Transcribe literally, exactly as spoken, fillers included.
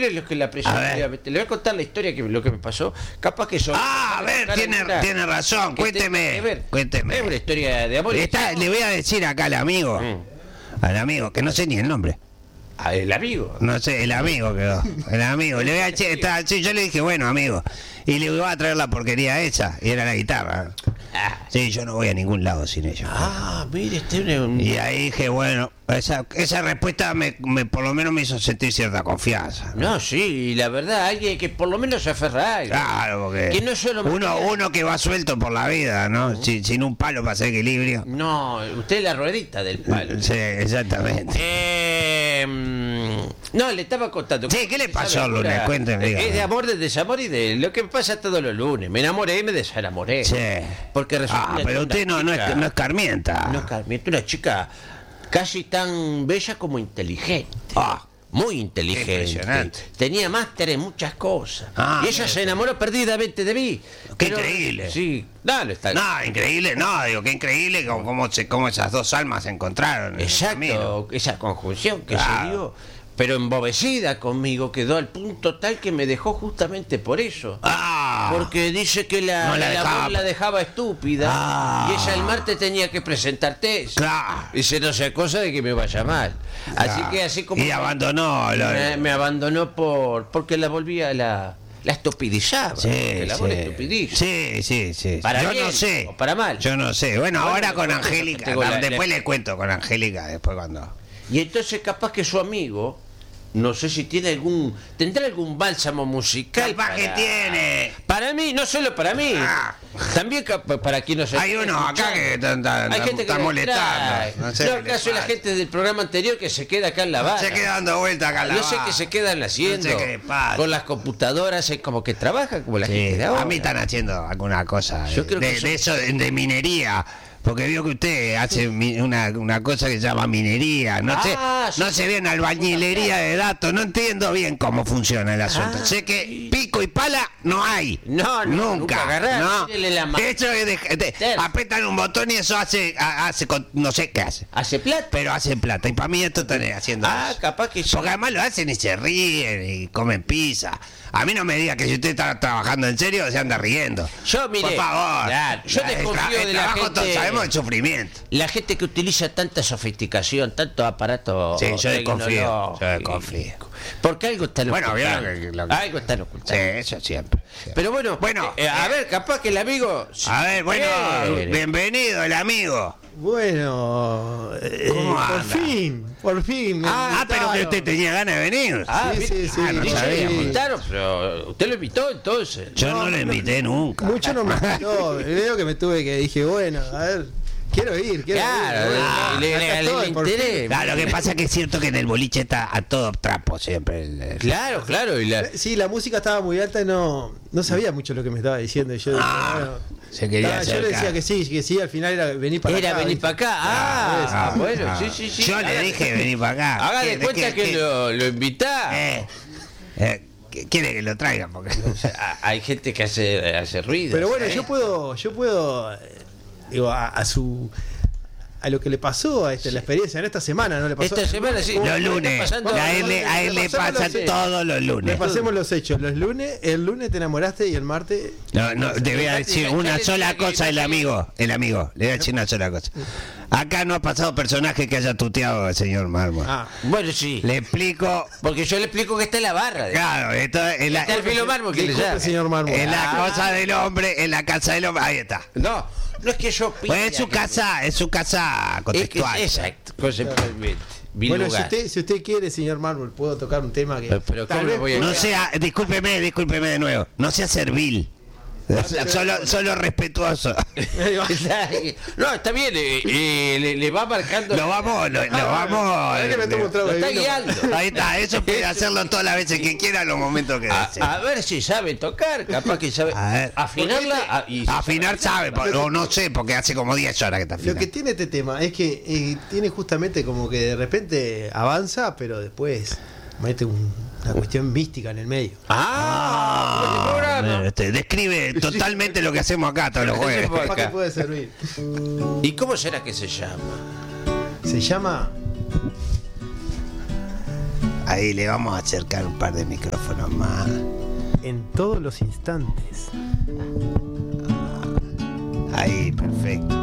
mire lo que la presión. Le voy a contar la historia que lo que me pasó. Capaz que son. Ah, a ver, tiene, tiene razón. Cuénteme. Ver, cuénteme. Es una historia de amor. Está, le voy a decir acá al amigo. Mm. Al amigo, que no sé ni el nombre. Ah, el amigo. No sé, el amigo quedó. El amigo. Le voy a decir, está, sí, yo le dije, bueno, amigo. Y le iba a traer la porquería esa. Y era la guitarra. Ah. Sí, yo no voy a ningún lado sin ella. Ah, mire, este un... Y ahí dije, bueno, esa, esa respuesta me, me por lo menos me hizo sentir cierta confianza. No, sí, la verdad, alguien que por lo menos se aferra a algo. Claro, porque que no solo uno, uno que va suelto por la vida, ¿no? Uh-huh. sin, sin un palo para hacer equilibrio. No, usted es la ruedita del palo. Sí, exactamente. Eh, no, le estaba contando. Sí, ¿qué le pasó el lunes? Cuénteme. Es de amor, de desamor y de lo que pasa todos los lunes. Me enamoré y me desenamoré. Sí. Porque resulta ah, pero usted no, no, es, no es Carmienta. No es Carmienta, una chica casi tan bella como inteligente. Ah. Muy inteligente. Impresionante. Tenía máster en muchas cosas. Ah, y ella se enamoró perdidamente de mí. Qué pero, increíble. Sí, dale, está. No, increíble, no, digo, qué increíble cómo, cómo, se, cómo esas dos almas se encontraron. Exacto, esa conjunción que claro. se dio. Pero embobecida conmigo quedó al punto tal que me dejó justamente por eso. Ah, porque dice que la, no la, el dejaba. amor la dejaba estúpida. Ah, y ella el martes tenía que presentar tesis. Claro. Dice, no sea cosa de que me vaya mal. Claro. Así que así como... Y abandonó. Me, lo... me abandonó por porque la volvía a la... La estupidizaba. Sí, el amor sí. estupidiza. Sí, sí, sí. Para Yo bien, no sé. O para mal. Yo no sé. Bueno, bueno ahora con Angélica. la, después la... le cuento con Angélica, después cuando... Y entonces capaz que su amigo, no sé si tiene algún, tendrá algún bálsamo musical. Capaz para, que tiene. Para mí, no solo para mí. Ah. También para quien nos hay uno acá que está, está, hay gente está que molestando. No, sé no acaso la gente del programa anterior que se queda acá en la barra. Se queda dando vuelta acá en la Yo barra. sé que se quedan haciendo. No sé qué pasa. Con las computadoras, es como que trabajan como la sí, gente de ahora. A mí están haciendo alguna cosa. Yo de, creo que de, son... de eso, de minería. Porque veo que usted hace una, una cosa que se llama minería. No ah, sé, no sé bien albañilería de datos. No entiendo bien cómo funciona el asunto. Ah, sé que pico y pala no hay. No, no nunca. nunca agarrar, no. De hecho, de, de, apretan un botón y eso hace, hace, no sé qué hace. Hace plata. Pero hace plata. Y para mí esto está haciendo. Ah, eso. capaz que sí. Porque además lo hacen y se ríen y comen pizza. A mí no me diga que si usted está trabajando en serio se anda riendo. Yo, mire, por favor. Claro, yo desconfío de la gente. Todos sabemos el sufrimiento. La gente que utiliza tanta sofisticación, tanto aparato. Sí, yo desconfío. Yo desconfío. Porque algo está bueno, ocultando. Bien, lo que... Algo está ocultando. Sí, eso siempre. siempre. Pero bueno, bueno eh, eh, a ver, capaz que el amigo. A ver, bueno, eh, bienvenido el amigo. Bueno, eh, por fin, por fin. Ah, ah pero que usted tenía ganas de venir. Ah, sí, sí, sí. Ah, no sí, sabía, sí. Invitaron, pero usted lo invitó entonces. Yo no, no lo invité nunca. Mucho no me invitó. Veo que me tuve que dije, bueno, a ver. Quiero ir, quiero claro, ir. Ah, le, le, le, le interés. Claro, lo que pasa es que es cierto que en el boliche está a todo trapo siempre. El, el... Claro, claro. Y la... Sí, la música estaba muy alta y no, no sabía mucho lo que me estaba diciendo. Y yo, ah, bueno, se quería ah, yo le decía que sí, que sí, al final era venir para era acá. Era venir para acá. Ah, ah, ah bueno, ah, sí, sí, sí. Yo le dije venir para acá. Haga de cuenta que, que lo, lo invitá. Eh, eh, quiere que lo traigan porque o sea, hay gente que hace, hace ruido. Pero bueno, ¿eh? yo puedo, yo puedo, digo, a, a su... a lo que le pasó a este, la experiencia en esta semana, ¿no le pasó? Esta semana sí. Los lunes. A él, a él le pasa todos los lunes. Repasemos los hechos. Los lunes, el lunes te enamoraste y el martes. No, no, te voy a decir una sola cosa el amigo. El amigo. Le voy a decir una sola cosa. Acá no ha pasado personaje que haya tuteado al señor Mármol. Ah, bueno, sí. Le explico. Porque yo le explico que está en la barra. Claro, esto es la. Está el filo Mármol que le llama. Señor Mármol. Es la ah. cosa del hombre, en la casa del hombre. Ahí está. No. No es que yo pues es su casa, me... es su casa contextual. Es que, exacto, conceptualmente. Bueno, si usted, si usted quiere, señor Mármol, puedo tocar un tema que. Pero tal vez voy a... No sea, discúlpeme, discúlpeme de nuevo. No sea servil. Solo, solo respetuoso. No, está bien, eh, eh, le, le va marcando. Lo vamos, lo, lo vamos. Es que me tomo un trago lo de está vino. guiando. Ahí está, eso puede hacerlo todas las veces que quiera, los momentos que a, desee. a ver si sabe tocar, capaz que sabe. A ver. Afinarla. A, y afinar sabe, o no sé, porque hace como diez horas que está afinando. Lo que tiene este tema es que eh, tiene justamente como que de repente avanza, pero después mete un. Una cuestión mística en el medio. Ah, ah este, describe totalmente lo que hacemos acá todos los jueves. ¿Para qué puede servir? ¿Y cómo será que se llama? Se llama Ahí le vamos a acercar un par de micrófonos más. En todos los instantes. Ahí, perfecto.